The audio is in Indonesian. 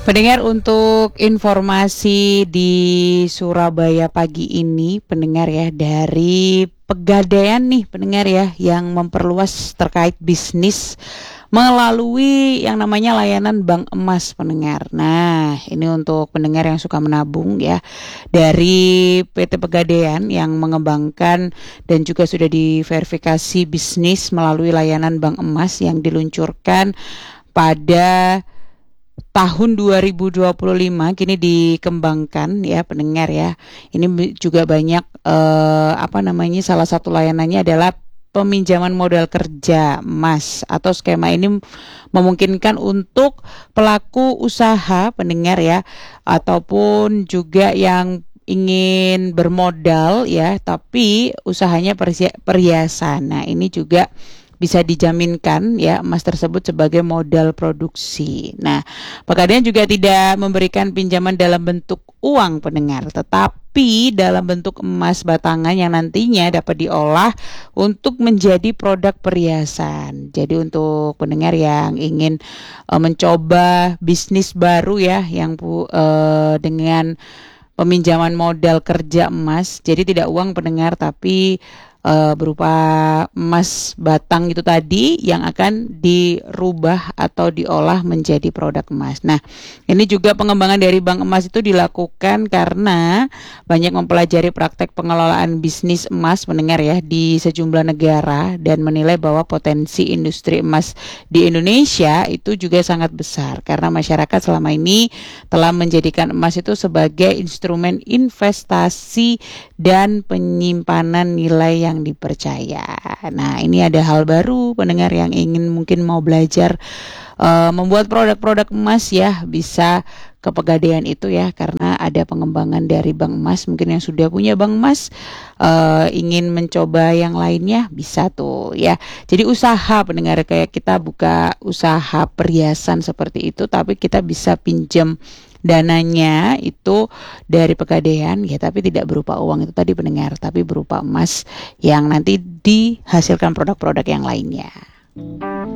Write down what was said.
Pendengar, untuk informasi di Surabaya pagi ini, pendengar ya, dari Pegadaian nih pendengar ya, yang memperluas terkait bisnis melalui yang namanya layanan bank emas pendengar. Nah, ini untuk pendengar yang suka menabung ya, dari PT Pegadaian yang mengembangkan dan juga sudah diverifikasi bisnis melalui layanan bank emas yang diluncurkan pada tahun 2025, kini dikembangkan ya pendengar ya. Ini juga banyak salah satu layanannya adalah peminjaman modal kerja emas, atau skema ini memungkinkan untuk pelaku usaha pendengar ya, ataupun juga yang ingin bermodal ya tapi usahanya perhiasan. Nah, ini juga bisa dijaminkan ya emas tersebut sebagai modal produksi. Nah, Pegadaian juga tidak memberikan pinjaman dalam bentuk uang pendengar, tetapi dalam bentuk emas batangan yang nantinya dapat diolah untuk menjadi produk perhiasan. Jadi untuk pendengar yang ingin mencoba bisnis baru ya, yang dengan peminjaman modal kerja emas, jadi tidak uang pendengar, tapi berupa emas batang itu tadi yang akan dirubah atau diolah menjadi produk emas. Nah, ini juga pengembangan dari bank emas itu dilakukan karena banyak mempelajari praktek pengelolaan bisnis emas mendengar ya di sejumlah negara, dan menilai bahwa potensi industri emas di Indonesia itu juga sangat besar karena masyarakat selama ini telah menjadikan emas itu sebagai instrumen investasi dan penyimpanan nilai yang dipercaya. Nah, ini ada hal baru pendengar yang ingin mungkin mau belajar membuat produk-produk emas ya, bisa ke Pegadaian itu ya, karena ada pengembangan dari bank emas. Mungkin yang sudah punya bank emas ingin mencoba yang lainnya, bisa tuh ya. Jadi usaha pendengar, kayak kita buka usaha perhiasan seperti itu, tapi kita bisa pinjam dananya itu dari Pegadaian ya, tapi tidak berupa uang itu tadi pendengar, tapi berupa emas yang nanti dihasilkan produk-produk yang lainnya.